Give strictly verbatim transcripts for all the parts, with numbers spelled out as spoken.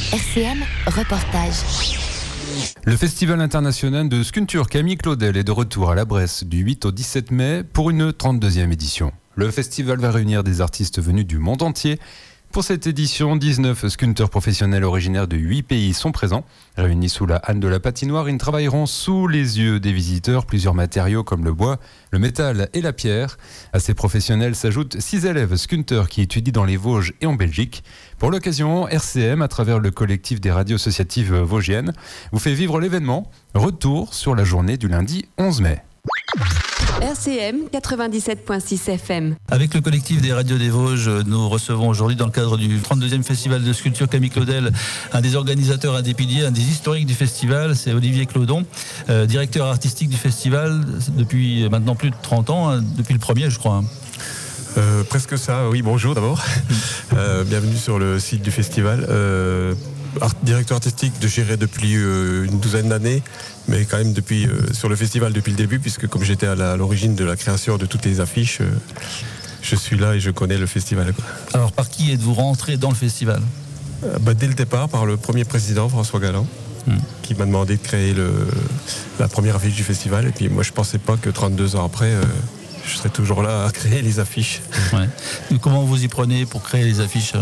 R C M, reportage. Le Festival international de sculpture Camille Claudel est de retour à la Bresse du huit au dix-sept mai pour une trente-deuxième édition. Le festival va réunir des artistes venus du monde entier. Pour cette édition, dix-neuf sculpteurs professionnels originaires de huit pays sont présents. Réunis sous la halle de la patinoire, ils travailleront sous les yeux des visiteurs plusieurs matériaux comme le bois, le métal et la pierre. À ces professionnels s'ajoutent six élèves sculpteurs qui étudient dans les Vosges et en Belgique. Pour l'occasion, R C M, à travers le collectif des radios associatives vosgiennes, vous fait vivre l'événement. Retour sur la journée du lundi onze mai. R C M quatre-vingt-dix-sept virgule six F M. Avec le collectif des radios des Vosges, nous recevons aujourd'hui dans le cadre du trente-deuxième festival de sculpture Camille Claudel un des organisateurs, un des piliers, un des historiques du festival, c'est Olivier Claudon, euh, directeur artistique du festival depuis maintenant plus de trente ans, hein, depuis le premier je crois. Hein. Euh, presque ça, oui, bonjour d'abord. euh, bienvenue sur le site du festival. Euh, art, directeur artistique de Gérer depuis euh, une douzaine d'années, mais quand même depuis, euh, sur le festival depuis le début, puisque comme j'étais à, la, à l'origine de la création de toutes les affiches, euh, je suis là et je connais le festival. Quoi. Alors par qui êtes-vous rentré dans le festival ? euh, bah, Dès le départ, par le premier président, François Galland, hmm. qui m'a demandé de créer le, la première affiche du festival. Et puis moi je ne pensais pas que trente-deux ans après... Euh, je serai toujours là à créer les affiches. Ouais. Comment vous y prenez pour créer les affiches alors ?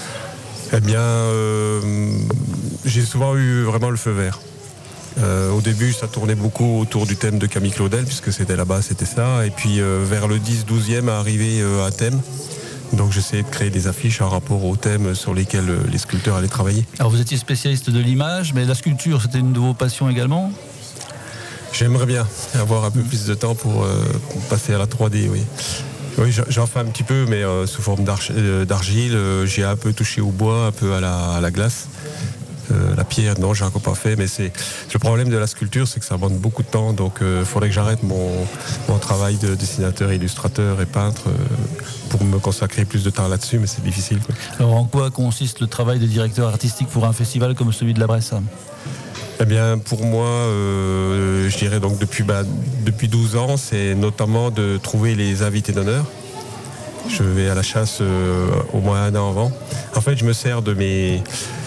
Eh bien, euh, j'ai souvent eu vraiment le feu vert. Euh, au début, ça tournait beaucoup autour du thème de Camille Claudel, puisque c'était là-bas, c'était ça. Et puis, euh, vers le dix douzième, est arrivé euh, un thème. Donc, j'essayais de créer des affiches en rapport au thème sur lesquels euh, les sculpteurs allaient travailler. Alors, vous étiez spécialiste de l'image, mais la sculpture, c'était une de vos passions également ? J'aimerais bien avoir un peu plus de temps pour, euh, pour passer à la trois D, oui. Oui, j'en fais un petit peu, mais euh, sous forme d'arch- euh, d'argile. Euh, j'ai un peu touché au bois, un peu à la, à la glace. Euh, la pierre, non, j'ai encore pas fait, mais c'est le problème de la sculpture, c'est que ça demande beaucoup de temps, donc il euh, faudrait que j'arrête mon, mon travail de dessinateur, illustrateur et peintre euh, pour me consacrer plus de temps là-dessus, mais c'est difficile. Quoi. Alors en quoi consiste le travail de directeur artistique pour un festival comme celui de la Bresse ? Eh bien, pour moi, euh, je dirais donc depuis, bah, depuis douze ans, c'est notamment de trouver les invités d'honneur. Je vais à la chasse euh, au moins un an avant. En fait, je me sers de mes,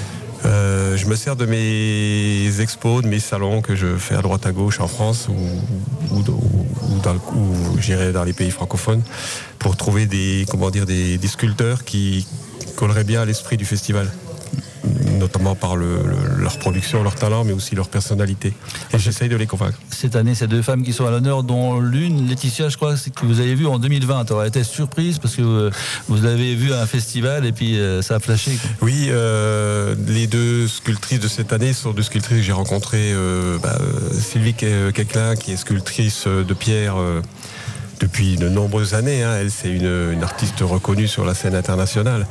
euh, je me sers de mes expos, de mes salons que je fais à droite à gauche en France ou, ou, ou, dans, le, ou j'irai dans les pays francophones pour trouver des, comment dire, des, des sculpteurs qui colleraient bien à l'esprit du festival. Notamment par le, le, leur production, leur talent, mais aussi leur personnalité. Et j'essaye de les convaincre. Cette année, ces deux femmes qui sont à l'honneur, dont l'une, Laetitia, je crois, c'est que vous avez vu en deux mille vingt. Alors, elle était surprise parce que euh, vous l'avez vue à un festival et puis euh, ça a flashé. Quoi. Oui, euh, les deux sculptrices de cette année sont deux sculptrices que j'ai rencontrées. Euh, bah, Sylvie Quéclin, qui est sculptrice de pierre euh, depuis de nombreuses années. Hein. Elle, c'est une, une artiste reconnue sur la scène internationale.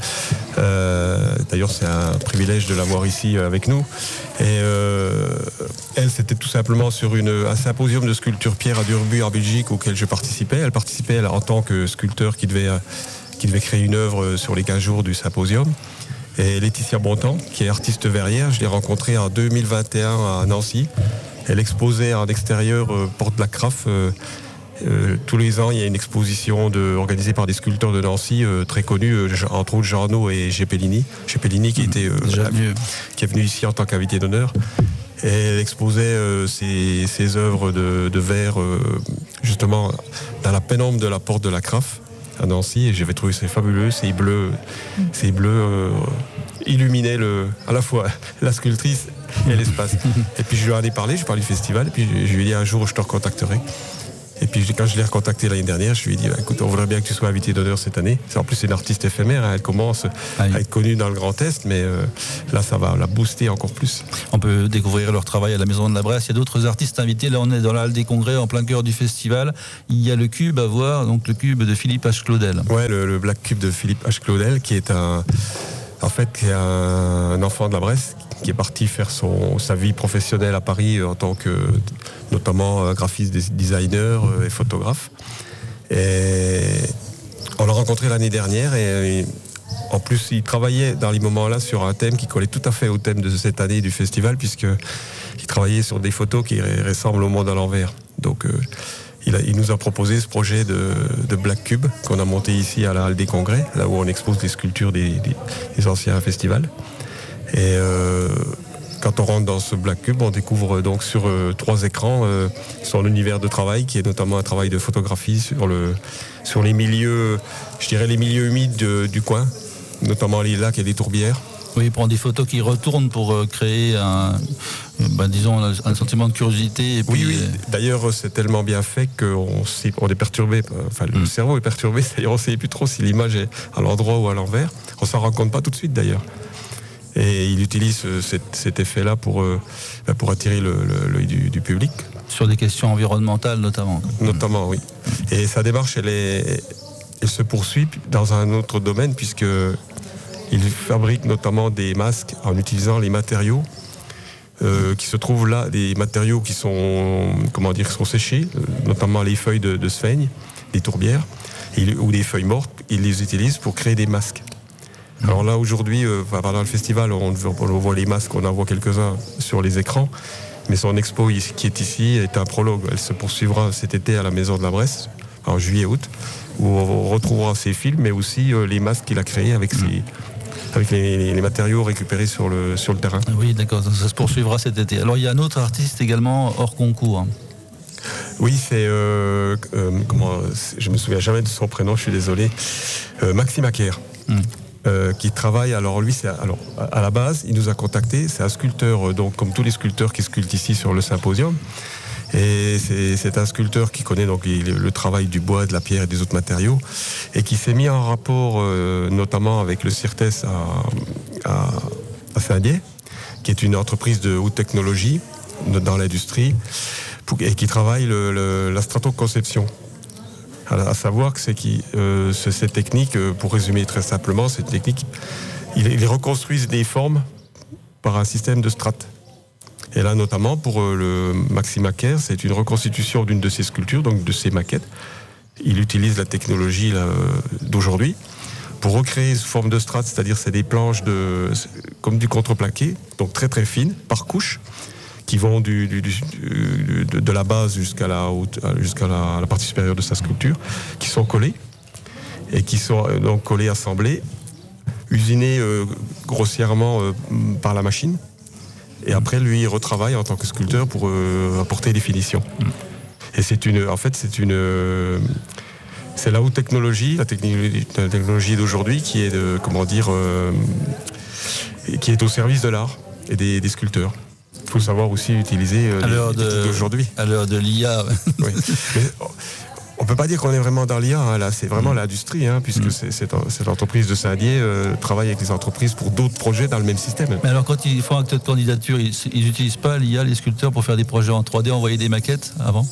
Euh, d'ailleurs, c'est un privilège de l'avoir ici avec nous. Et euh, elle, c'était tout simplement sur une, un symposium de sculpture pierre à Durbuy en Belgique auquel je participais. Elle participait elle, en tant que sculpteur qui devait, qui devait créer une œuvre sur les quinze jours du symposium. Et Laetitia Bontemps, qui est artiste verrière, je l'ai rencontrée en deux mille vingt et un à Nancy. Elle exposait en extérieur euh, Porte de la Craffe. Euh, Euh, tous les ans, il y a une exposition de, organisée par des sculpteurs de Nancy euh, très connus, euh, entre autres Jarno et Gepellini. Gepellini qui, était, euh, qui est venu ici en tant qu'invité d'honneur. Et elle exposait euh, ses, ses œuvres de, de verre euh, justement dans la pénombre de la Porte de la Craffe à Nancy. Et j'avais trouvé ça fabuleux. Ces bleus, ces bleus euh, illuminaient le, à la fois la sculptrice et l'espace. Et puis je lui en ai parlé, je parlais du festival. Et puis je, je lui ai dit un jour je te recontacterai. Et puis quand je l'ai recontacté l'année dernière, je lui ai dit bah, écoute, on voudrait bien que tu sois invité d'honneur cette année. En plus, c'est une artiste éphémère, hein, elle commence ah oui. à être connue dans le Grand Est, mais euh, là, ça va la booster encore plus. On peut découvrir leur travail à la Maison de la Bresse. Il y a d'autres artistes invités. Là, on est dans la halle des congrès, en plein cœur du festival. Il y a le cube à voir, donc le cube de Philippe H. Claudel. Ouais, le, le Black Cube de Philippe H. Claudel, qui est un, en fait, qui est un, un enfant de la Bresse, qui est parti faire son, sa vie professionnelle à Paris en tant que notamment graphiste, designer et photographe. Et on l'a rencontré l'année dernière et, et en plus il travaillait dans les moments-là sur un thème qui collait tout à fait au thème de cette année du festival, puisqu'il travaillait sur des photos qui ressemblent au monde à l'envers. Donc euh, il, a, il nous a proposé ce projet de, de Black Cube qu'on a monté ici à la Halle des Congrès, là où on expose les sculptures des, des, des anciens festivals. Et euh, quand on rentre dans ce Black Cube, on découvre donc sur euh, trois écrans euh, son univers de travail, qui est notamment un travail de photographie sur, le, sur les milieux, je dirais les milieux humides de, du coin, notamment les lacs et les tourbières. Oui, il prend des photos qui retournent pour euh, créer un, ben, disons, un sentiment de curiosité. Et puis, oui, oui. D'ailleurs, c'est tellement bien fait qu'on on est perturbé. Enfin, le mmh. cerveau est perturbé. D'ailleurs, on ne sait plus trop si l'image est à l'endroit ou à l'envers. On ne s'en rend compte pas tout de suite, d'ailleurs. Et il utilise cet, cet effet-là pour, euh, pour attirer le, le, l'œil du, du public. Sur des questions environnementales, notamment. Notamment, oui. Et sa démarche, elle, est, elle se poursuit dans un autre domaine, puisque il fabrique notamment des masques en utilisant les matériaux euh, qui se trouvent là, des matériaux qui sont, comment dire, sont séchés, notamment les feuilles de, de sphaigne, des tourbières, il, ou des feuilles mortes. Il les utilise pour créer des masques. Alors là, aujourd'hui, euh, pendant le festival, on, on voit les masques, on en voit quelques-uns sur les écrans, mais son expo qui est ici est un prologue. Elle se poursuivra cet été à la Maison de la Bresse, en juillet-août, où on retrouvera ses films, mais aussi euh, les masques qu'il a créés avec ses... avec les, les, les matériaux récupérés sur le, sur le terrain. Oui, d'accord, ça se poursuivra cet été. Alors, il y a un autre artiste également hors concours. Hein. Oui, c'est... Euh, euh, comment, je me souviens jamais de son prénom, je suis désolé. Euh, Maxime Acker, hum. euh, qui travaille... Alors, lui, c'est, alors, à la base, il nous a contactés. C'est un sculpteur, donc, comme tous les sculpteurs qui sculptent ici sur le symposium. Et c'est, c'est un sculpteur qui connaît donc le, le travail du bois, de la pierre et des autres matériaux, et qui s'est mis en rapport euh, notamment avec le CIRTES à, à, à Saint-Dié, qui est une entreprise de haute technologie dans l'industrie, pour, et qui travaille le, le, la stratoconception. À, à savoir que c'est qui, euh, cette technique, pour résumer très simplement, cette technique, ils, ils reconstruisent des formes par un système de strates. Et là, notamment, pour le Maxime Acker, c'est une reconstitution d'une de ses sculptures, donc de ses maquettes. Il utilise la technologie là, d'aujourd'hui pour recréer sous forme de strates, c'est-à-dire c'est des planches de, comme du contreplaqué, donc très très fines, par couche, qui vont du, du, du, de, de la base jusqu'à la, haute, jusqu'à la, la partie supérieure de sa sculpture, qui sont collées, et qui sont donc collées, assemblées, usinées euh, grossièrement euh, par la machine. Et après, lui, il retravaille en tant que sculpteur pour euh, apporter des finitions. Mm. Et c'est une, en fait, c'est une, euh, c'est la haute technologie, la technologie, la technologie d'aujourd'hui qui est, de, comment dire, euh, qui est au service de l'art et des, des sculpteurs. Il faut savoir aussi utiliser euh, les techniques d'aujourd'hui. À l'heure de l'I A. Oui. Mais, oh, on ne peut pas dire qu'on est vraiment dans l'I A, hein, là, c'est vraiment mmh. l'industrie, hein, puisque mmh. c'est, c'est, cette entreprise de Saint-Dié euh, travaille avec les entreprises pour d'autres projets dans le même système. Mais alors, quand ils font un acte de candidature, ils n'utilisent pas l'I A, les sculpteurs, pour faire des projets en trois D, envoyer des maquettes avant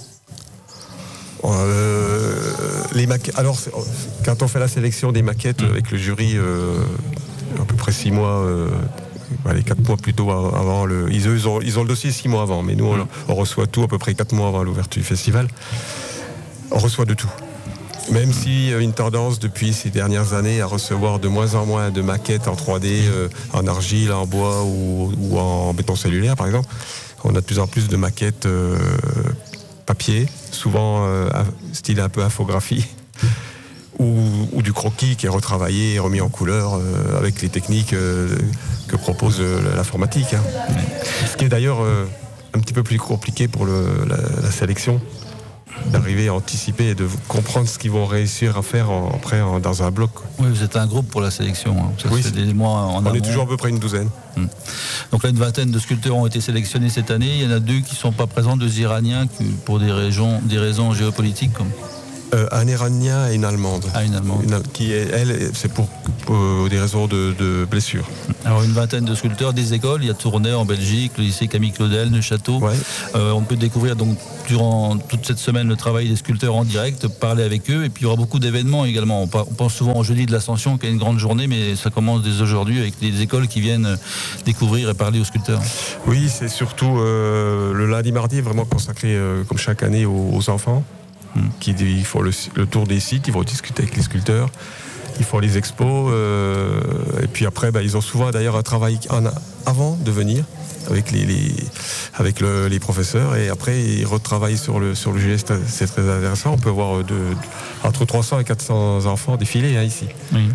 euh, les maquettes. Alors, quand on fait la sélection des maquettes mmh. avec le jury, euh, à peu près six mois, euh, allez, quatre mois plutôt avant, le, ils, ils, ont, ils ont le dossier six mois avant, mais nous, mmh. on, on reçoit tout à peu près quatre mois avant l'ouverture du festival. On reçoit de tout. Même s'il y a une tendance depuis ces dernières années à recevoir de moins en moins de maquettes en trois D, euh, en argile, en bois ou, ou en béton cellulaire par exemple, on a de plus en plus de maquettes euh, papier, souvent euh, style un peu infographie, ou, ou du croquis qui est retravaillé et remis en couleur euh, avec les techniques euh, que propose euh, l'informatique. Hein. Ce qui est d'ailleurs euh, un petit peu plus compliqué pour le, la, la sélection, d'arriver à anticiper et de comprendre ce qu'ils vont réussir à faire en, après en, dans un bloc. Oui, vous êtes un groupe pour la sélection. Hein. Ça oui, se fait des mois en on amont. est toujours à peu près une douzaine. Hum. Donc là, une vingtaine de sculpteurs ont été sélectionnés cette année. Il y en a deux qui ne sont pas présents, deux Iraniens qui, pour des, régions, des raisons géopolitiques. Comme... Euh, un Iranien et une Allemande. Ah, une Allemande. Une, qui est, elle, c'est pour, pour des raisons de, de blessures. Alors une vingtaine de sculpteurs des écoles, il y a Tournai en Belgique, le lycée Camille Claudel, Neuchâteau. Ouais. Euh, on peut découvrir donc durant toute cette semaine le travail des sculpteurs en direct, parler avec eux, et puis il y aura beaucoup d'événements également. On pense souvent au jeudi de l'Ascension qui est une grande journée, mais ça commence dès aujourd'hui avec des écoles qui viennent découvrir et parler aux sculpteurs. Oui, c'est surtout euh, le lundi mardi vraiment consacré euh, comme chaque année aux, aux enfants. Qui, ils font le, le tour des sites, ils vont discuter avec les sculpteurs, ils font les expos, euh, et puis après, bah, ils ont souvent d'ailleurs un travail en, avant de venir avec les, les, avec le, les professeurs, et après ils retravaillent sur le, sur le geste. C'est très intéressant. On peut voir de, de, entre trois cents et quatre cents enfants défiler hein, ici. Oui.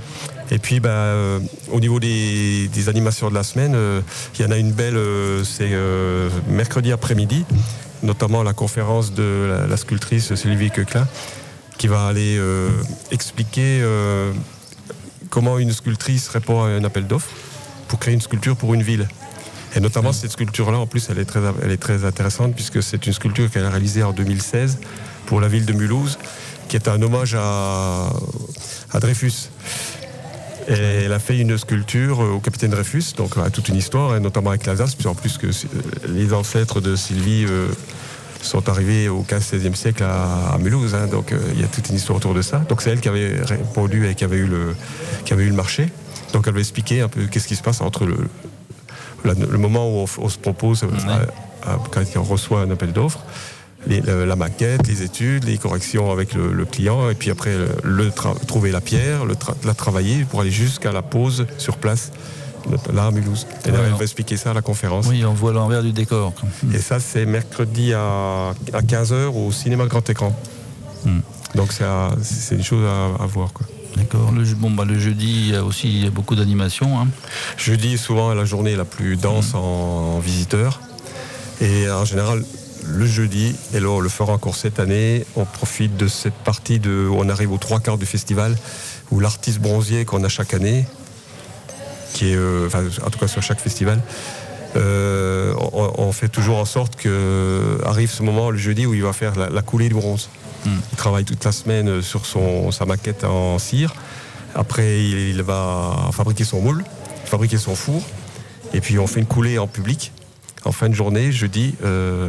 Et puis, bah, euh, au niveau des, des animations de la semaine, euh, il y en a une belle, euh, c'est euh, mercredi après-midi, notamment la conférence de la, la sculptrice Sylvie Coequelin, qui va aller euh, expliquer euh, comment une sculptrice répond à un appel d'offres pour créer une sculpture pour une ville. Et notamment, cette sculpture-là, en plus, elle est très, elle est très intéressante, puisque c'est une sculpture qu'elle a réalisée en deux mille seize pour la ville de Mulhouse, qui est un hommage à, à Dreyfus. Et elle a fait une sculpture au capitaine Dreyfus, donc à toute une histoire, et notamment avec l'Alsace, puisqu'en plus que les ancêtres de Sylvie euh, sont arrivés au quinzième seizième siècle à, à Mulhouse, hein, donc euh, il y a toute une histoire autour de ça. Donc c'est elle qui avait répondu et qui avait eu le, qui avait eu le marché. Donc elle va expliquer un peu qu'est-ce qui se passe entre le, la, le moment où on, on se propose, ouais. à, à, quand on reçoit un appel d'offres, Les, la maquette, les études, les corrections avec le, le client, et puis après le, le tra- trouver la pierre, le tra- la travailler pour aller jusqu'à la pose sur place, là à Mulhouse. Et là, ouais, elle va expliquer ça à la conférence. Oui, on voit l'envers du décor. Et ça, c'est mercredi à, à quinze heures au cinéma Grand Écran. Mm. Donc c'est, à, c'est une chose à, à voir, quoi. D'accord. Le, bon, bah, le jeudi, il y a aussi beaucoup d'animations. Hein. Jeudi, souvent la journée la plus dense mm. en, en visiteurs. Et en général, le jeudi, et là on le fera encore cette année, on profite de cette partie de, où on arrive aux trois quarts du festival, où l'artiste bronzier qu'on a chaque année, qui est, euh, enfin, en tout cas sur chaque festival, euh, on, on fait toujours en sorte que arrive ce moment le jeudi où il va faire la, la coulée de bronze. Mm. Il travaille toute la semaine sur son, sa maquette en cire. Après, il, il va fabriquer son moule, fabriquer son four, et puis on fait une coulée en public en fin de journée, jeudi, euh,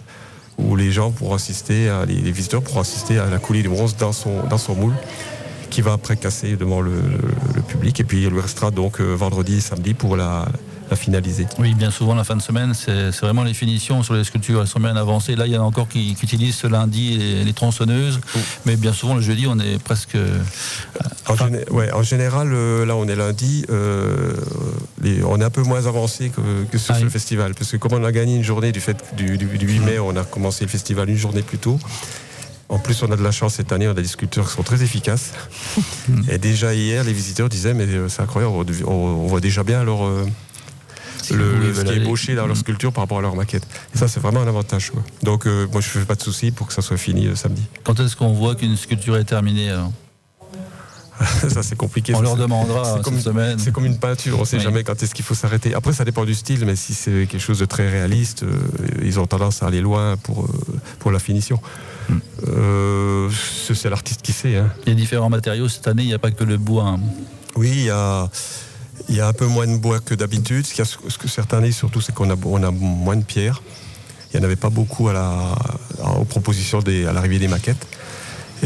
où les gens pourront assister, à, les, les visiteurs pourront assister à la coulée de bronze dans son, dans son moule, qui va après casser devant le, le, le public. Et puis il lui restera donc euh, vendredi et samedi pour la, la finaliser. Oui, bien souvent la fin de semaine, c'est, c'est vraiment les finitions sur les sculptures, elles sont bien avancées. Là, il y en a encore qui, qui utilisent ce lundi les, les tronçonneuses, mmh. mais bien souvent le jeudi, on est presque... Euh, en, géné- ouais, en général, euh, là on est lundi, euh, les, on est un peu moins avancé que, que sur ah, ce oui. festival, parce que comme on a gagné une journée du, fait, du, du, du huit mai, on a commencé le festival une journée plus tôt. En plus, on a de la chance cette année, on a des sculpteurs qui sont très efficaces. Et déjà hier, les visiteurs disaient, mais c'est incroyable, on, on voit déjà bien leur... Euh, Le, le, ce qui est ébauché dans leur sculpture par rapport à leur maquette. Et ça, c'est vraiment un avantage, quoi. Donc, euh, moi, je ne fais pas de soucis pour que ça soit fini le samedi. Quand est-ce qu'on voit qu'une sculpture est terminée alors ? Ça, c'est compliqué. On ça, leur c'est, demandera c'est cette comme, semaine. C'est comme une peinture, on ne sait oui. jamais quand est-ce qu'il faut s'arrêter. Après, ça dépend du style, mais si c'est quelque chose de très réaliste, euh, ils ont tendance à aller loin pour, euh, pour la finition. Mm. Euh, c'est, c'est l'artiste qui sait. Hein. Il y a différents matériaux. Cette année, il n'y a pas que le bois. Hein. Oui, il y a... Il y a un peu moins de bois que d'habitude. Ce, ce que cette année, surtout, c'est qu'on a, on a moins de pierres. Il n'y en avait pas beaucoup à la, à, aux propositions des, à l'arrivée des maquettes. Et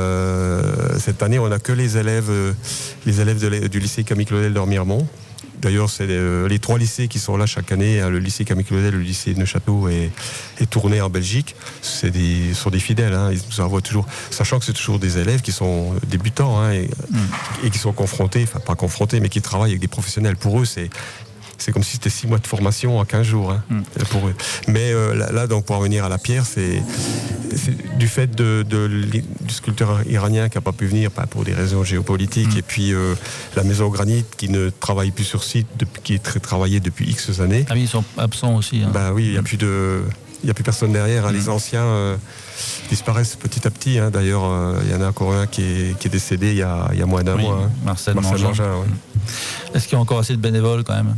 euh, cette année, on n'a que les élèves, les élèves de, du lycée Camille Claudel d'Ormiremont. D'ailleurs, c'est les, les trois lycées qui sont là chaque année. Le lycée Camille Claudel, le lycée de Neuchâteau et, et Tournai en Belgique. C'est des, sont des fidèles. Hein. Ils nous envoient toujours, sachant que c'est toujours des élèves qui sont débutants hein, et, mm. et qui sont confrontés, enfin pas confrontés, mais qui travaillent avec des professionnels. Pour eux, c'est c'est comme si c'était six mois de formation en quinze jours hein, mm. pour eux. Mais euh, là, là, donc pour revenir à la pierre, c'est, c'est du fait de, de, du sculpteur iranien qui n'a pas pu venir pas pour des raisons géopolitiques, mm. et puis euh, la maison granit qui ne travaille plus sur site, depuis, qui est très travaillée depuis X années. Ah oui, ils sont absents aussi. Hein. Bah oui, il n'y a plus de, il n'y a plus personne derrière. Hein. Mm. Les anciens euh, disparaissent petit à petit. Hein. D'ailleurs, il euh, y en a encore un qui est, qui est décédé il y a, il y a moins d'un oui, mois. Hein. Marcel, Marcel Mangin. Mangin, ouais. Est-ce qu'il y a encore assez de bénévoles quand même ?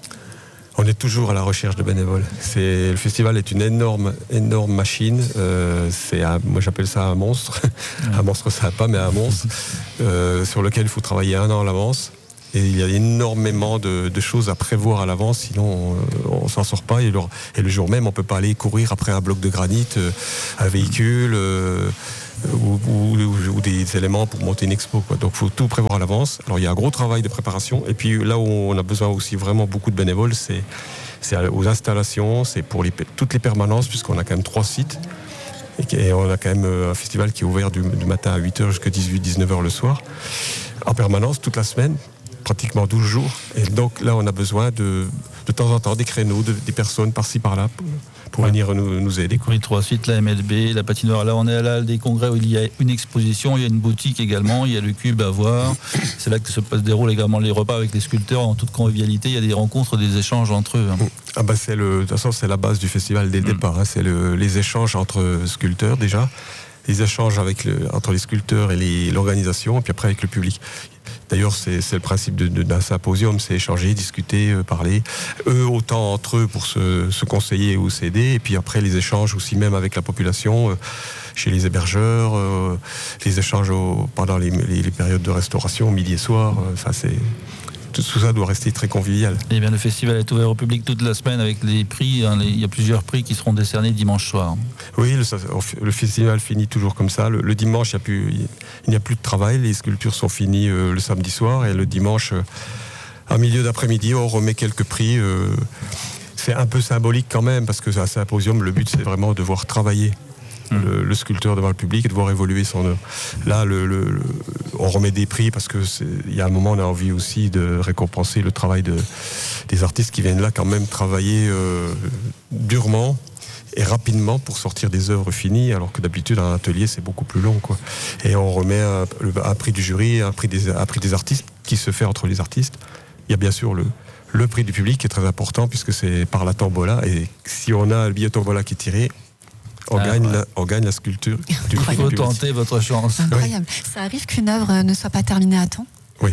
On est toujours à la recherche de bénévoles. C'est, le festival est une énorme, énorme machine. Euh, c'est un, moi, j'appelle ça un monstre. Ouais. Un monstre, ça n'a pas, mais un monstre euh, sur lequel il faut travailler un an à l'avance. Et il y a énormément de, de choses à prévoir à l'avance, sinon on ne s'en sort pas. Et le, et le jour même, on ne peut pas aller courir après un bloc de granit, euh, un véhicule euh, ou, ou, ou des éléments pour monter une expo, quoi. Donc il faut tout prévoir à l'avance. Alors il y a un gros travail de préparation. Et puis là où on a besoin aussi vraiment beaucoup de bénévoles, c'est, c'est aux installations, c'est pour les, toutes les permanences, puisqu'on a quand même trois sites. Et on a quand même un festival qui est ouvert du, du matin à huit heures jusqu'à dix-huit dix-neuf heures le soir, en permanence toute la semaine. Pratiquement douze jours. Et donc là, on a besoin de, de temps en temps des créneaux, de, des personnes par-ci par-là pour, pour ouais. venir nous, nous aider. Oui, trois sites, la M L B, la patinoire. Là, on est à la Halle des Congrès où il y a une exposition, il y a une boutique également, il y a le cube à voir. C'est là que se déroulent également les repas avec les sculpteurs en toute convivialité. Il y a des rencontres, des échanges entre eux. Ah bah c'est le, de toute façon, c'est la base du festival dès le mmh. départ. Hein. C'est le, les échanges entre sculpteurs déjà, les échanges avec le, entre les sculpteurs et les, l'organisation, et puis après avec le public. D'ailleurs, c'est, c'est le principe de, de, d'un symposium, c'est échanger, discuter, euh, parler. Eux, autant entre eux pour se, se conseiller ou s'aider, et puis après les échanges aussi même avec la population, euh, chez les hébergeurs, euh, les échanges au, pendant les, les, les périodes de restauration, midi et soir. Enfin, euh, c'est tout, tout ça doit rester très convivial. Eh bien, le festival est ouvert au public toute la semaine avec les prix. Hein, les, il y a plusieurs prix qui seront décernés dimanche soir. Oui, le, le festival finit toujours comme ça. Le, le dimanche, il n'y a plus, il n'y a plus de travail. Les sculptures sont finies euh, le samedi soir, et le dimanche, euh, à milieu d'après-midi, on remet quelques prix. Euh, c'est un peu symbolique quand même, parce que c'est un symposium. Le but, c'est vraiment de voir travailler Le, le sculpteur devant le public et de voir évoluer son œuvre. Là, le, le, le, on remet des prix parce que il y a un moment, on a envie aussi de récompenser le travail de, des artistes qui viennent là quand même travailler euh, durement et rapidement pour sortir des œuvres finies, alors que d'habitude un atelier c'est beaucoup plus long, quoi. Et on remet un, un prix du jury, un prix des, un prix des artistes qui se fait entre les artistes. Il y a bien sûr le le prix du public qui est très important puisque c'est par la tombola, et si on a le billet tombola qui est tiré, On, ah, gagne ouais. la, on gagne la sculpture du Il faut tenter votre chance. Incroyable. Oui. Ça arrive qu'une œuvre ne soit pas terminée à temps ? Oui.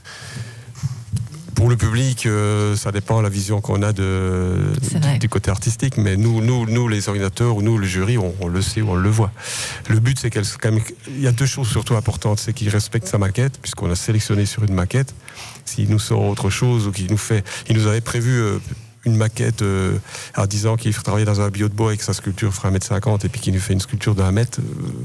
Pour le public, euh, ça dépend de la vision qu'on a de, du, du côté artistique. Mais nous, nous, nous, les organisateurs ou nous, le jury, on, on le sait ou on le voit. Le but, c'est qu'elle, quand même, il y a deux choses surtout importantes. C'est qu'il respecte sa maquette, puisqu'on a sélectionné sur une maquette. S'il nous sort autre chose ou qu'il nous fait... Il nous avait prévu... Euh, une maquette euh, en disant qu'il faut travailler dans un bio de bois et que sa sculpture fera un mètre cinquante et puis qu'il nous fait une sculpture d'un mètre,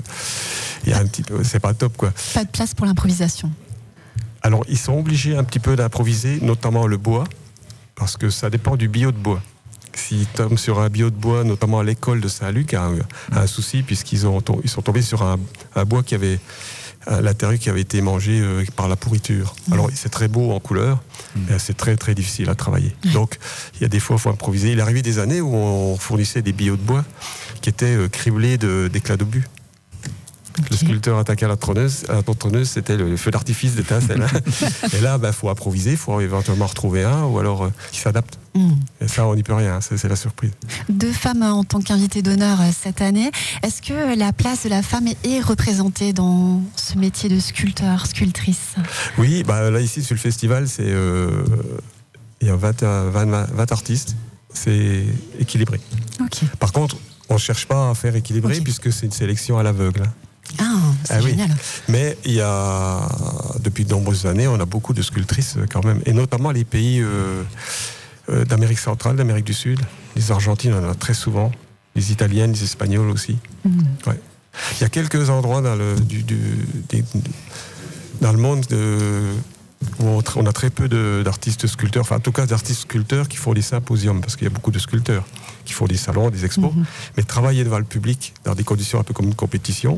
il euh, y a un petit peu, c'est pas top, quoi. Pas de place pour l'improvisation. Alors ils sont obligés un petit peu d'improviser, notamment le bois, parce que ça dépend du bio de bois. S'ils tombent sur un bio de bois, notamment à l'école de Saint-Luc, a un, a un souci puisqu'ils ont, ils sont tombés sur un, un bois qui avait l'intérieur qui avait été mangé euh, par la pourriture. Mmh. Alors c'est très beau en couleur, mmh. mais c'est très très difficile à travailler. Mmh. Donc il y a des fois il faut improviser. Il est arrivé des années où on fournissait des billots de bois qui étaient euh, criblés de, d'éclats d'obus. Okay. Le sculpteur attaquait à la tronneuse, à la tronneuse, c'était le feu d'artifice d'étincelle. Et là, il bah, faut improviser, il faut éventuellement retrouver un, ou alors euh, qui s'adapte. Mmh. Et ça, on n'y peut rien, c'est, c'est la surprise. Deux femmes en tant qu'invitées d'honneur cette année. Est-ce que la place de la femme est représentée dans ce métier de sculpteur, sculptrice ? Oui, bah, là ici sur le festival, c'est euh, il y a vingt, vingt, vingt artistes, c'est équilibré. Okay. Par contre, on ne cherche pas à faire équilibré, okay. puisque c'est une sélection à l'aveugle. Ah, c'est ah, génial. Oui. Mais il y a, depuis de nombreuses années, on a beaucoup de sculptrices quand même, et notamment les pays euh, euh, d'Amérique centrale, d'Amérique du Sud. Les Argentines, on en a très souvent. Les Italiennes, les Espagnols aussi. Mmh. Ouais. Il y a quelques endroits dans le, du, du, des, dans le monde de, où on, on a très peu de, d'artistes sculpteurs, enfin en tout cas d'artistes sculpteurs qui font des symposiums, parce qu'il y a beaucoup de sculpteurs qui font des salons, des expos. Mmh. Mais travailler devant le public, dans des conditions un peu comme une compétition,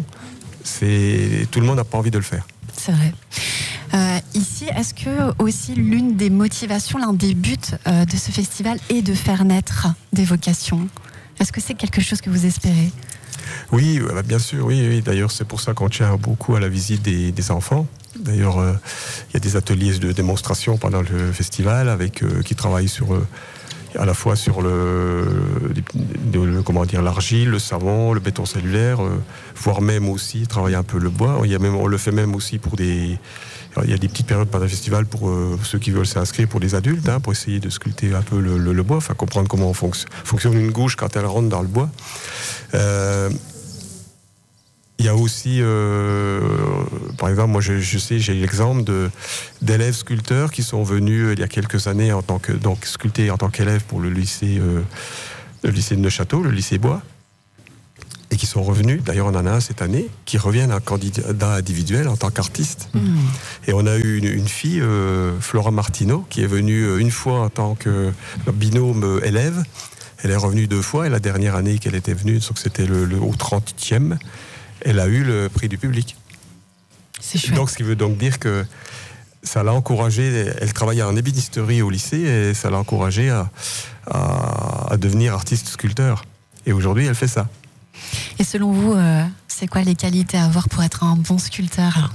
c'est, tout le monde n'a pas envie de le faire. C'est vrai. Euh, ici, est-ce que aussi l'une des motivations, l'un des buts euh, de ce festival est de faire naître des vocations ? Est-ce que c'est quelque chose que vous espérez ? Oui, bah bien sûr, oui, oui. D'ailleurs, c'est pour ça qu'on tient beaucoup à la visite des, des enfants. D'ailleurs, il euh, y a des ateliers de démonstration pendant le festival avec, euh, qui travaillent sur... Euh, à la fois sur le, le comment dire l'argile, le savon, le béton cellulaire, euh, voire même aussi travailler un peu le bois. Il y a même, on le fait même aussi pour des... Il y a des petites périodes pendant le festival pour euh, ceux qui veulent s'inscrire pour les adultes, hein, pour essayer de sculpter un peu le, le, le bois, enfin comprendre comment fonc- fonctionne une gouge quand elle rentre dans le bois. Euh, Il y a aussi, euh, par exemple, moi je, je sais, j'ai l'exemple de, d'élèves sculpteurs qui sont venus euh, il y a quelques années en tant que, donc sculpter en tant qu'élèves pour le lycée, euh, le lycée de Neuchâteau, le lycée Bois, et qui sont revenus, d'ailleurs on en a un cette année, qui reviennent en candidat individuel en tant qu'artiste. Mmh. Et on a eu une, une fille, euh, Flora Martineau, qui est venue une fois en tant que binôme élève. Elle est revenue deux fois, et la dernière année qu'elle était venue, donc c'était le, le, au trentième, elle a eu le prix du public. C'est chouette. Donc, ce qui veut donc dire que ça l'a encouragée, elle travaillait en ébénisterie au lycée, et ça l'a encouragée à, à, à devenir artiste sculpteur. Et aujourd'hui, elle fait ça. Et selon vous, euh, c'est quoi les qualités à avoir pour être un bon sculpteur?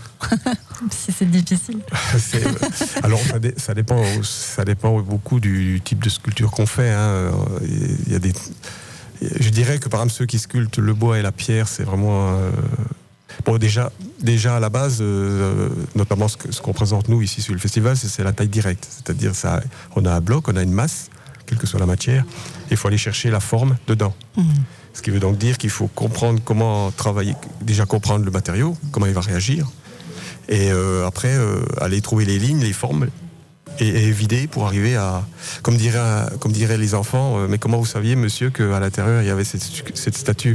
Si c'est difficile. c'est, euh, alors, ça, dé, ça, dépend, ça dépend beaucoup du type de sculpture qu'on fait. Hein. Il y a des, je dirais que par exemple, ceux qui sculptent le bois et la pierre, c'est vraiment... Euh, bon, déjà, déjà à la base, euh, notamment ce, que, ce qu'on présente nous ici sur le festival, c'est, c'est la taille directe. C'est-à-dire, ça, on a un bloc, on a une masse, quelle que soit la matière, et il faut aller chercher la forme dedans. Mmh. Ce qui veut donc dire qu'il faut comprendre comment travailler, déjà comprendre le matériau, comment il va réagir, et euh, après euh, aller trouver les lignes, les formes, et, et vider pour arriver à, comme diraient, comme diraient les enfants, euh, mais comment vous saviez, monsieur, qu'à l'intérieur il y avait cette, cette statue?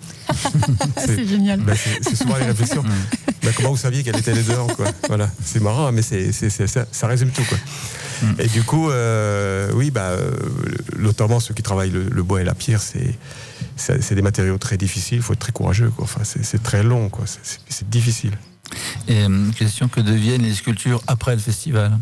c'est, c'est génial. Ben c'est, c'est souvent les réflexions. Mm. Ben comment vous saviez qu'elle était dedans, quoi. Voilà, c'est marrant, mais c'est, c'est, c'est, ça, ça résume tout, quoi. Mm. Et du coup, euh, oui, bah, euh, notamment ceux qui travaillent le, le bois et la pierre, c'est, c'est, c'est des matériaux très difficiles. Il faut être très courageux, quoi. Enfin, c'est, c'est très long, quoi. C'est, c'est, c'est difficile. Et euh, question, que deviennent les sculptures après le festival?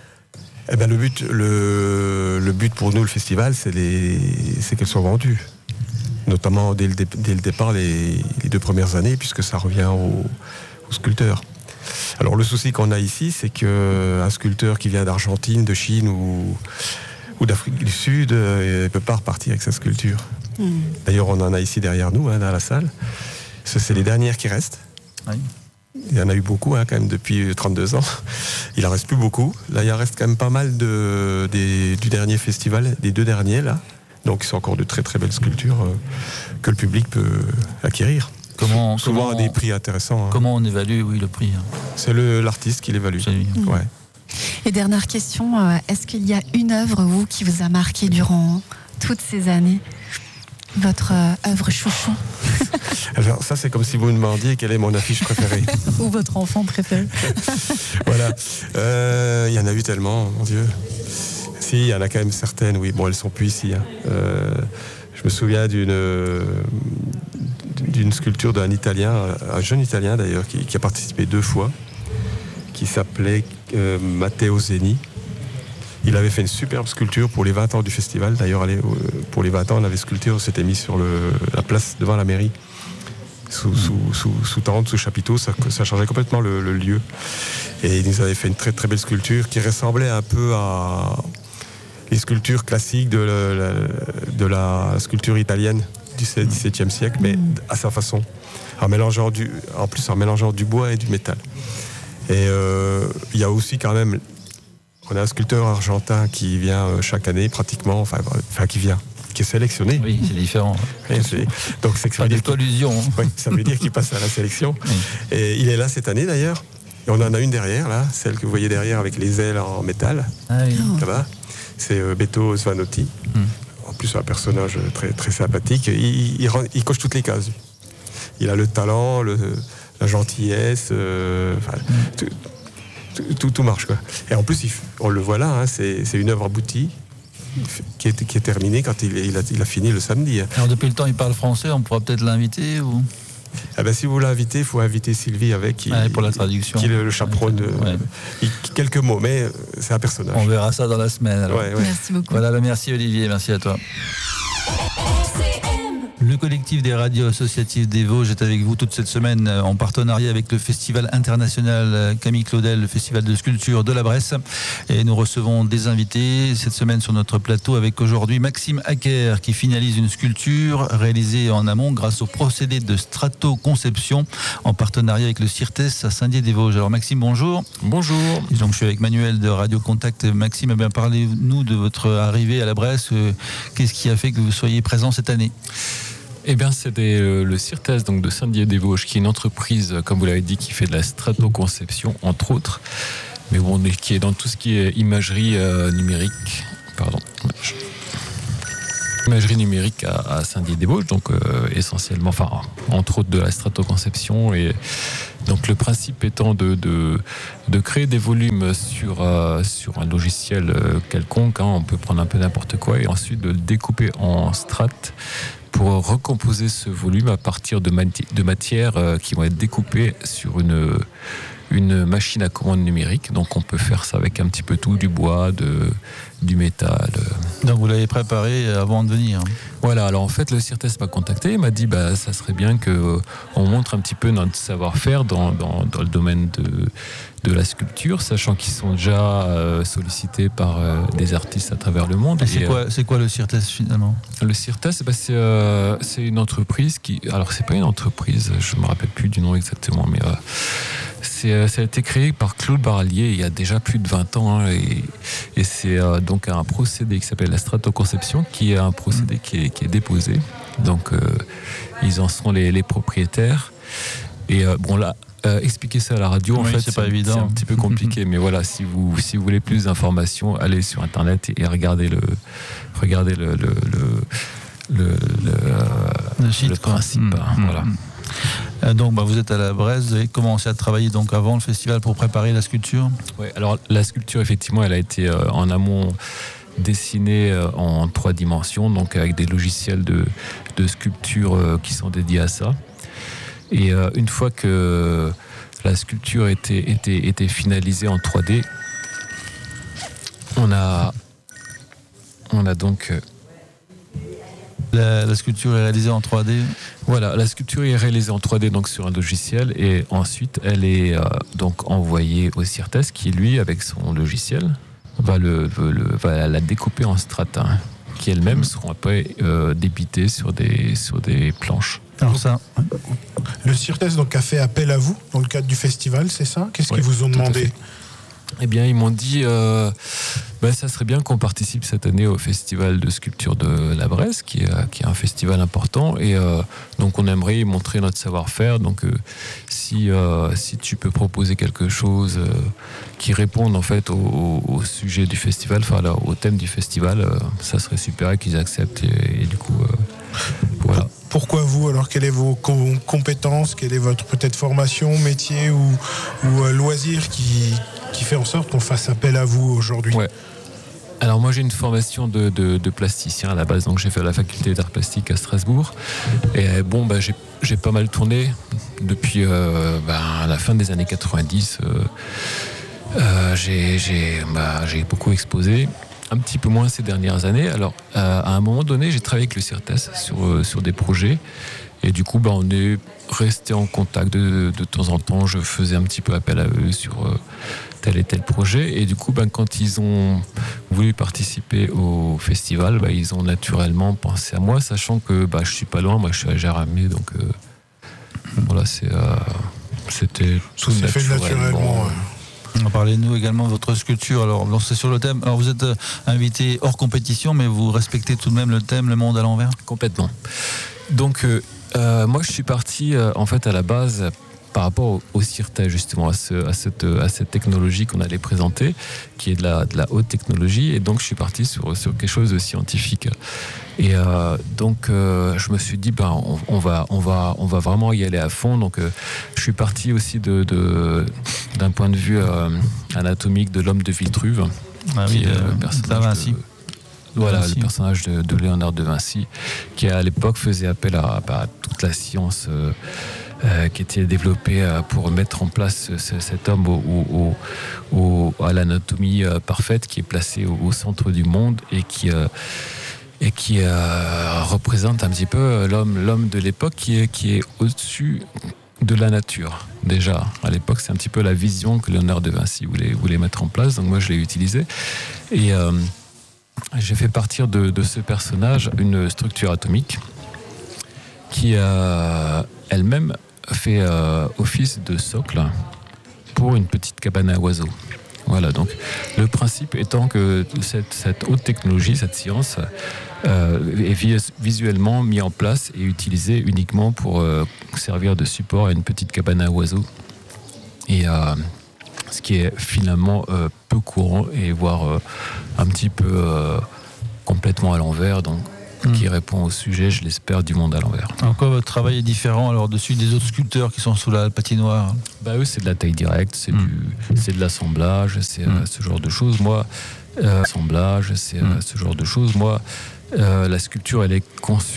Eh ben, le but, le, le but pour nous, le festival, c'est, les, c'est qu'elles soient vendues. Notamment dès le, dé, dès le départ, les, les deux premières années, puisque ça revient aux, aux sculpteurs. Alors le souci qu'on a ici, c'est qu'un sculpteur qui vient d'Argentine, de Chine ou, ou d'Afrique du Sud, il ne peut pas repartir avec sa sculpture. Mmh. D'ailleurs, on en a ici derrière nous, hein, dans la salle. Ce, c'est les dernières qui restent. Oui. Il y en a eu beaucoup, hein, quand même, depuis trente-deux ans. Il en reste plus beaucoup. Là, il en reste quand même pas mal de, des, du dernier festival, des deux derniers, là. Donc, c'est encore de très très belles sculptures euh, que le public peut acquérir. Comment, souvent comment à des prix intéressants. Hein. Comment on évalue, oui, le prix? Hein. C'est le, l'artiste qui l'évalue. Mmh. Ouais. Et dernière question, euh, est-ce qu'il y a une œuvre, vous, qui vous a marqué durant toutes ces années? Votre euh, œuvre chouchou? Alors ça, c'est comme si vous me demandiez quelle est mon affiche préférée. Ou votre enfant préféré. Voilà. Il euh, y en a eu tellement, mon Dieu. Si, il y en a quand même certaines, oui. Bon, elles sont plus ici. Hein. Euh, je me souviens d'une, d'une sculpture d'un Italien, un jeune Italien d'ailleurs, qui, qui a participé deux fois, qui s'appelait euh, Matteo Zeni. Il avait fait une superbe sculpture pour les vingt ans du festival. D'ailleurs, pour les vingt ans, on avait sculpté, on s'était mis sur le, la place devant la mairie, sous, sous, sous, sous tente, sous chapiteau. Ça, ça changeait complètement le, le lieu. Et il nous avait fait une très très belle sculpture qui ressemblait un peu à les sculptures classiques de la, de la sculpture italienne du dix-septième siècle, mais à sa façon, en mélangeant du, en plus en mélangeant du bois et du métal. Et euh, il y a aussi quand même, on a un sculpteur argentin qui vient chaque année pratiquement, enfin, enfin qui vient, qui est sélectionné. Oui, c'est différent. Oui, c'est, donc c'est que ça pas veut de dire collusion. Oui, ça veut dire qu'il passe à la sélection. Oui. Et il est là cette année d'ailleurs. Et on en a une derrière, là, celle que vous voyez derrière avec les ailes en métal. Ah oui. Là-bas. C'est euh, Beto Svanotti. Mm. En plus, un personnage très, très sympathique. Il, il, il coche toutes les cases. Il a le talent, le, la gentillesse, euh, enfin, mm. tout, tout, tout, tout marche, quoi. Et en plus, il, on le voit là, hein, c'est, c'est une œuvre aboutie qui est, qui est terminée quand il, il, a, il a fini le samedi. Alors, depuis le temps, il parle français, on pourra peut-être l'inviter ou... Ah ben, si vous l'invitez, il faut inviter Sylvie avec, qui, ouais, pour la traduction. Qui est le, le chaperon de ouais. il, quelques mots, mais c'est un personnage. On verra ça dans la semaine. Alors. Ouais, ouais. Merci beaucoup. Voilà, merci Olivier, merci à toi. Le collectif des radios associatives des Vosges est avec vous toute cette semaine en partenariat avec le Festival international Camille Claudel, le Festival de sculpture de la Bresse. Et nous recevons des invités cette semaine sur notre plateau avec aujourd'hui Maxime Hacker qui finalise une sculpture réalisée en amont grâce au procédé de stratoconception en partenariat avec le CIRTES à Saint-Dié-des-Vosges. Alors Maxime, bonjour. Bonjour. Et donc je suis avec Manuel de Radio Contact. Maxime, eh bien, parlez-nous de votre arrivée à la Bresse. Qu'est-ce qui a fait que vous soyez présent cette année ? Eh bien, c'était le CIRTES donc de Saint-Dié-des-Vosges, qui est une entreprise, comme vous l'avez dit, qui fait de la stratoconception, entre autres, mais bon, qui est dans tout ce qui est imagerie euh, numérique, pardon, imagerie numérique à, à Saint-Dié-des-Vosges, donc euh, essentiellement, enfin, entre autres de la stratoconception. Et donc le principe étant de, de, de créer des volumes sur, euh, sur un logiciel euh, quelconque, hein, on peut prendre un peu n'importe quoi, et ensuite de le découper en strates pour recomposer ce volume à partir de, mati- de matières euh, qui vont être découpées sur une, une machine à commande numérique. Donc on peut faire ça avec un petit peu tout, du bois, de, du métal. Donc vous l'avez préparé avant de venir. Voilà, alors en fait le CIRTES m'a contacté, il m'a dit bah, ça serait bien qu'on montre un petit peu notre savoir-faire dans, dans, dans le domaine de, de la sculpture, sachant qu'ils sont déjà euh, sollicités par euh, des artistes à travers le monde. Et c'est, Et, quoi, euh, c'est quoi le CIRTES finalement ? Le CIRTES, bah, c'est, euh, c'est une entreprise qui... Alors c'est pas une entreprise, je me rappelle plus du nom exactement, mais... Euh, C'est, ça a été créé par Claude Barallier il y a déjà plus de vingt ans hein, et, et c'est euh, donc un procédé qui s'appelle la stratoconception qui est un procédé qui est, qui est déposé. Donc euh, ils en sont les, les propriétaires. Et euh, bon là, euh, expliquer ça à la radio, en oui, fait, c'est, c'est, pas évident. c'est un petit peu compliqué. Mais voilà, si vous, si vous voulez plus d'informations, allez sur Internet et, et regardez le, regardez le, le, le, le, le, le, site, le principe. Mmh, hein, mmh, voilà. Mmh. Donc bah, vous êtes à la Bresse, vous avez commencé à travailler donc avant le festival pour préparer la sculpture ? Oui, alors la sculpture effectivement elle a été euh, en amont dessinée euh, en trois dimensions, donc avec des logiciels de, de sculpture euh, qui sont dédiés à ça. Et euh, une fois que la sculpture était, était, était finalisée en trois D, on a, on a donc... Euh, La, la sculpture est réalisée en trois D. Voilà, la sculpture est réalisée en trois D donc sur un logiciel et ensuite elle est euh, donc envoyée au CIRTES qui lui avec son logiciel va, le, le, va la découper en strates hein, qui elles-mêmes seront après euh, débitées sur des, sur des planches. Alors ça, le CIRTES donc a fait appel à vous dans le cadre du festival, c'est ça ? Qu'est-ce ouais, qu'ils vous ont demandé ? Eh bien, ils m'ont dit, euh, ben, ça serait bien qu'on participe cette année au festival de sculpture de la Bresse, qui est, qui est un festival important, et euh, donc on aimerait montrer notre savoir-faire. Donc, euh, si euh, si tu peux proposer quelque chose euh, qui réponde en fait au, au, au sujet du festival, enfin alors, au thème du festival, euh, ça serait super et qu'ils acceptent. Et, et du coup, euh, voilà. Pourquoi vous ? Alors, quelles sont vos com- compétences ? Quelle est votre peut-être formation, métier ou, ou euh, loisir qui, qui fait en sorte qu'on fasse appel à vous aujourd'hui ? Ouais. Alors moi j'ai une formation de, de, de plasticien à la base, donc j'ai fait la faculté d'art plastique à Strasbourg. Et bon, bah, j'ai, j'ai pas mal tourné depuis euh, bah, la fin des années quatre-vingt-dix. Euh, euh, j'ai, j'ai, bah, j'ai beaucoup exposé. Un petit peu moins ces dernières années. Alors, euh, à un moment donné, j'ai travaillé avec le CIRTES sur, euh, sur des projets. Et du coup, bah, on est resté en contact de, de temps en temps. Je faisais un petit peu appel à eux sur euh, tel et tel projet. Et du coup, bah, quand ils ont voulu participer au festival, bah, ils ont naturellement pensé à moi, sachant que bah, je suis pas loin. Moi, je suis à Géramé. Donc, euh, voilà, c'est, euh, c'était tout Ça s'est fait naturellement. Parlez-nous également de votre sculpture. Alors, c'est sur le thème. Alors, vous êtes invité hors compétition, mais vous respectez tout de même le thème, le monde à l'envers ? Complètement. Donc, euh, euh, moi, je suis parti, euh, en fait, à la base, par rapport au, au CIRTES, justement, à, ce, à, cette, à cette technologie qu'on allait présenter, qui est de la, de la haute technologie. Et donc, je suis parti sur, sur quelque chose de scientifique. Et euh, donc, euh, je me suis dit, ben, on, on, va, on, va, on va vraiment y aller à fond. Donc, euh, je suis parti aussi de, de, d'un point de vue euh, anatomique de l'homme de Vitruve. Ah qui oui, est de, le personnage de Vinci. De, voilà, Vinci. le personnage de, de Léonard de Vinci, qui à l'époque faisait appel à, à toute la science euh, euh, qui était développée euh, pour mettre en place ce, cet homme au, au, au, au, à l'anatomie euh, parfaite, qui est placé au, au centre du monde et qui... Euh, et qui euh, représente un petit peu l'homme, l'homme de l'époque qui est, qui est au-dessus de la nature. Déjà, à l'époque, c'est un petit peu la vision que Léonard de Vinci voulait, voulait mettre en place, donc moi je l'ai utilisé. Et euh, j'ai fait partir de, de ce personnage une structure atomique qui euh, elle-même fait euh, office de socle pour une petite cabane à oiseaux. Voilà, donc le principe étant que cette, cette haute technologie, cette science, euh, est vis- visuellement mise en place et utilisée uniquement pour euh, servir de support à une petite cabane à oiseaux. Et euh, ce qui est finalement euh, peu courant et voire euh, un petit peu euh, complètement à l'envers, donc mmh. qui répond au sujet, je l'espère, du monde à l'envers. En quoi votre travail est différent alors dessus des autres sculpteurs qui sont sous la patinoire ? Bah eux c'est de la taille directe, c'est, mmh. du, c'est de l'assemblage, c'est mmh. euh, ce genre de choses. Moi, euh, assemblage, c'est mmh. euh, ce genre de choses. Moi, euh, la sculpture elle est conçue